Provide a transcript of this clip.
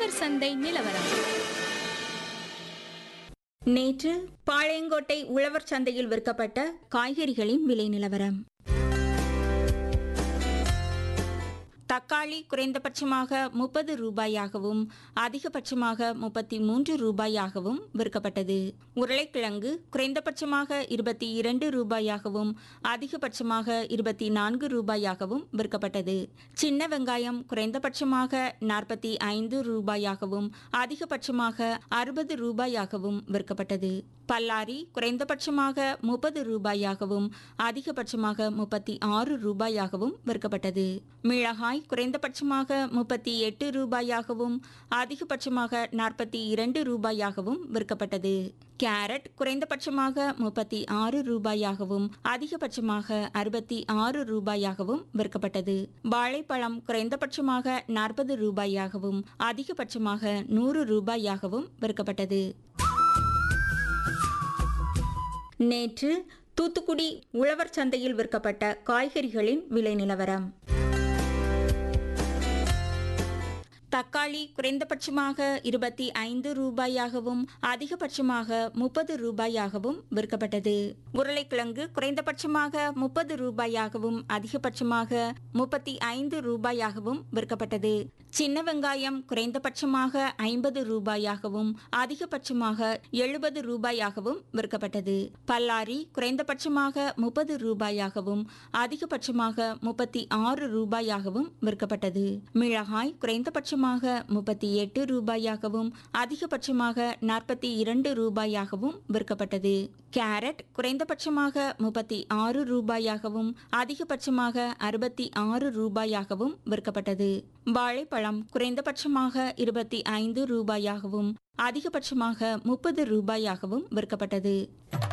உழவர் சந்தை நிலவரம். நேற்று பாளையங்கோட்டை உழவர் சந்தையில் விற்கப்பட்ட காய்கறிகளின் விலை நிலவரம். தக்காளி குறைந்தபட்சமாக 30 ரூபாயாகவும் அதிகபட்சமாக 33 ரூபாயாகவும் விற்கப்பட்டது. உருளைக்கிழங்கு குறைந்தபட்சமாக 22 ரூபாயாகவும் அதிகபட்சமாக 24 ரூபாயாகவும் விற்கப்பட்டது. சின்ன வெங்காயம் குறைந்தபட்சமாக 45 ரூபாயாகவும் அதிகபட்சமாக 60 ரூபாயாகவும் விற்கப்பட்டது. பல்லாரி குறைந்தபட்சமாக 30 ரூபாயாகவும் அதிகபட்சமாக 36 ரூபாயாகவும் விற்கப்பட்டது. மிளகாய் குறைந்தபட்சமாக 38 ரூபாயாகவும் அதிகபட்சமாக 42 ரூபாயாகவும் விற்கப்பட்டது. கேரட் குறைந்தபட்சமாக 36 ரூபாயாகவும் அதிகபட்சமாக 66 ரூபாயாகவும் விற்கப்பட்டது. வாழைப்பழம் குறைந்தபட்சமாக 40 ரூபாயாகவும் அதிகபட்சமாக 100 ரூபாயாகவும் விற்கப்பட்டது. நேற்று தூத்துக்குடி உழவர் சந்தையில் விற்கப்பட்ட காய்கறிகளின் விலை நிலவரம். தக்காளி குறைந்தபட்சமாக 25 ரூபாயாகவும் அதிகபட்சமாக 30 ரூபாயாகவும் விற்கப்பட்டது. உருளைக்கிழங்கு குறைந்தபட்சமாக 30 ரூபாயாகவும் அதிகபட்சமாக 35 ரூபாயாகவும் விற்கப்பட்டது. சின்ன வெங்காயம் குறைந்தபட்சமாக 50 ரூபாயாகவும் அதிகபட்சமாக 70 ரூபாயாகவும் விற்கப்பட்டது. பல்லாரி குறைந்தபட்சமாக 30 ரூபாயாகவும் அதிகபட்சமாக 36 ரூபாயாகவும் விற்கப்பட்டது. மிளகாய் குறைந்தபட்சமாக 38 ரூபாயாகவும் அதிகபட்சமாக 42 ரூபாயாகவும் விற்கப்பட்டது. கேரட் குறைந்தபட்சமாக 36 ரூபாயாகவும் அதிகபட்சமாக 66 ரூபாயாகவும் விற்கப்பட்டது. வாழைப்பழம் குறைந்தபட்சமாக 25 ரூபாயாகவும் அதிகபட்சமாக 30 ரூபாயாகவும் விற்கப்பட்டது.